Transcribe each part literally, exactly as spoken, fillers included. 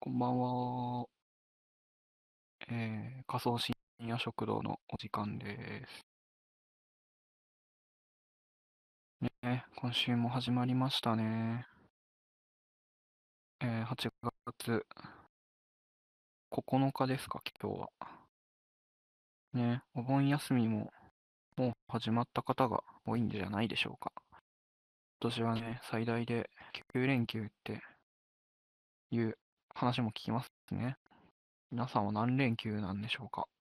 こんばんは。えー、仮想深夜食堂のお時間です。ね、今週も始まりましたね。えー、はちがつここのかですか、今日は。ね、お盆休みももう始まった方が多いんじゃないでしょうか。今年はね、最大できゅう連休っていう話も聞きますね。皆さんは何連休なんでしょうか。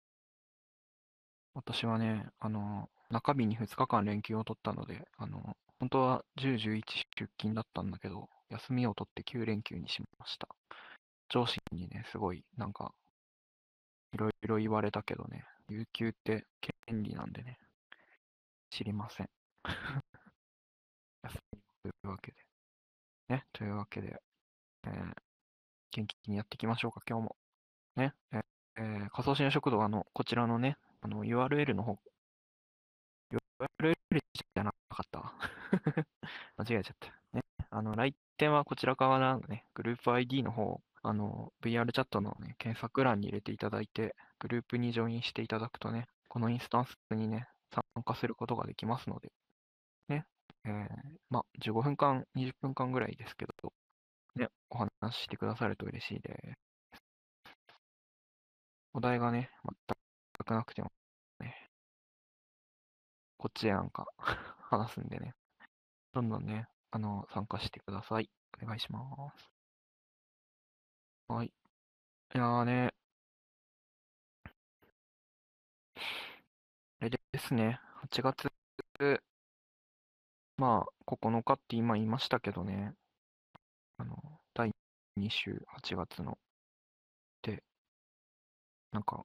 私はね、あの、中日にふつかかん連休を取ったので、あの、本当はじゅう、じゅういち出勤だったんだけど、休みを取ってきゅう連休にしました。上司にね、すごい、なんか、いろいろ言われたけどね、有給って権利なんでね、知りません。休みというわけで。ね、というわけで、えー元気にやっていきましょうか、今日も。ね、えーえー仮想深夜食堂は、あの、こちらのね、あの、ユーアールエル の方、ユーアールエル じゃなかったわ。間違えちゃった。ね。あの、来店はこちら側のね、グループ アイディー の方、あの、ブイアール チャットのね、検索欄に入れていただいて、グループにジョインしていただくとね、このインスタンスにね、参加することができますので、ね、えー、まあ、じゅうごふんかん、にじゅっぷんかんぐらいですけど、ね、お話ししてくださると嬉しいです。お題がね、全くなくてもね、こっちでなんか話すんでね、どんどんね、あの、参加してください。お願いします。はい。いやーね、あれですね、はちがつ、まあ、ここのかって今言いましたけどね、あの、だいに週、はちがつの、で、なんか、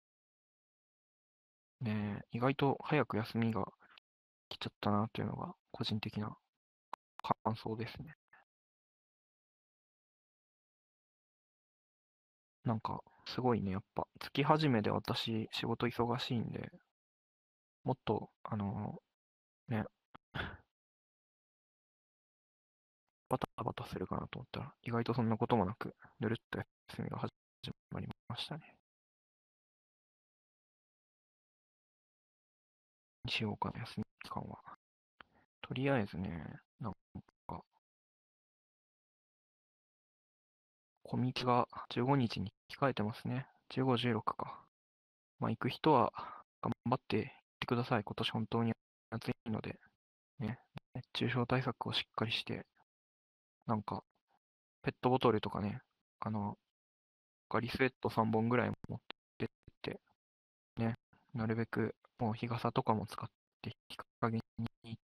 ね、意外と早く休みが来ちゃったなというのが、個人的な感想ですね。なんか、すごいね、やっぱ、月始めで私、仕事忙しいんで、もっと、あの、ね、バタバタするかなと思ったら、意外とそんなこともなく、ぬるっと休みが始まりましたね。にしようかな、休み期間は。とりあえずね、なんか、コミケがじゅうごにちにちに控えてますね。じゅうご、じゅうろくか。まあ、行く人は頑張って行ってください。今年本当に暑いので、ね、熱中症対策をしっかりして、なんか、ペットボトルとかね、あの、ガリスエットさんぼんぐらい持ってって、ね、なるべくもう日傘とかも使って日陰に行って、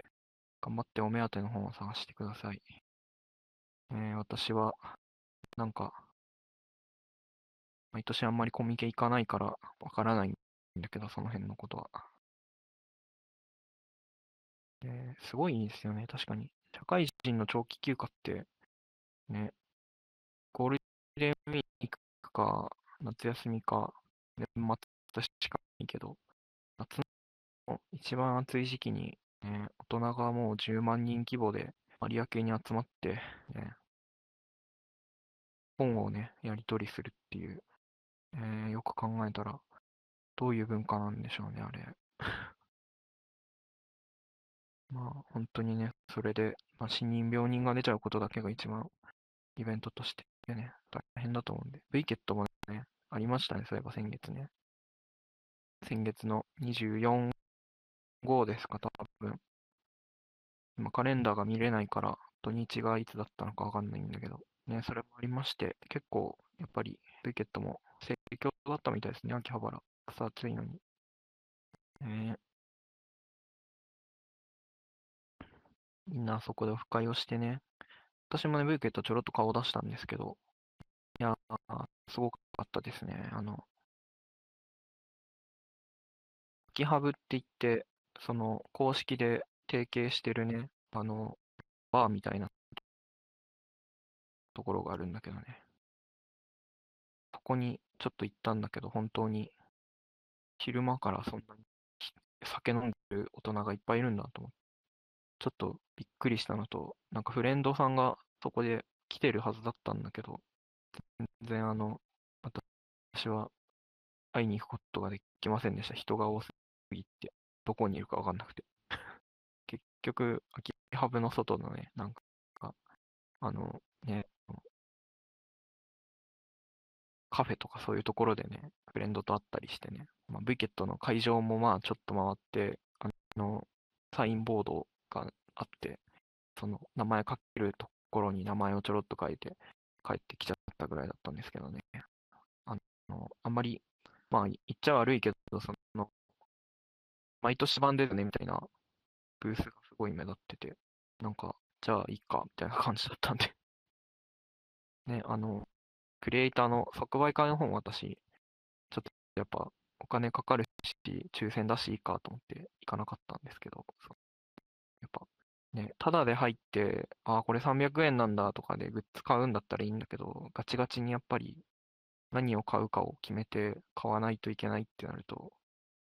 頑張ってお目当ての本を探してください。えー私は、なんか、毎年あんまりコミケ行かないからわからないんだけど、その辺のことは。で、すごいですよね、確かに。社会人の長期休暇って、ね、ゴールデンウィークか、夏休みか、年末しかないけど、夏の一番暑い時期に、ね、大人がもうじゅうまん人規模で有明に集まって、ね、本をね、やり取りするっていう、えーよく考えたら、どういう文化なんでしょうね、あれ。まあ、本当にね、それで、まあ、死人、病人が出ちゃうことだけが一番イベントとしてね、大変だと思うんで。ブイケットもね、ありましたね、そういえば先月ね。先月のにじゅうよん号ですか、多分。今カレンダーが見れないから、土日がいつだったのかわかんないんだけど。ね、それもありまして、結構、やっぱり、ブイケットも盛況だったみたいですね、秋葉原。草暑いのに。ね、みんなそこでオフ会をしてね。私もね、ブーケットちょろっと顔出したんですけど、いやー、すごかったですね。あの、秋ハブって言って、その、公式で提携してるね、あの、バーみたいなところがあるんだけどね。そこにちょっと行ったんだけど、本当に昼間からそんなに酒飲んでる大人がいっぱいいるんだと思って、ちょっとびっくりしたのと、なんかフレンドさんがそこで来てるはずだったんだけど、 然あの、私は会いに行くことができませんでした。人が多すぎて、どこにいるかわかんなくて。結局、秋葉原の外のね、なんか、あの、ね、カフェとかそういうところでね、フレンドと会ったりしてね、まあ、ブイケットの会場もまあちょっと回って、あの、サインボードがあって、その名前書けるところに名前をちょろっと書いて帰ってきちゃったぐらいだったんですけどね。あの、あんまり、まあ言っちゃ悪いけど、その、毎年版ですねみたいなブースがすごい目立ってて、なんか、じゃあいいか、みたいな感じだったんで。ね、あの、クリエイターの即売会の方も私、ちょっとやっぱお金かかるし、抽選だしいいかと思って行かなかったんですけど、そうやっぱね、ただで入って、ああ、これさんびゃくえんなんだとかでグッズ買うんだったらいいんだけど、ガチガチにやっぱり何を買うかを決めて買わないといけないってなると、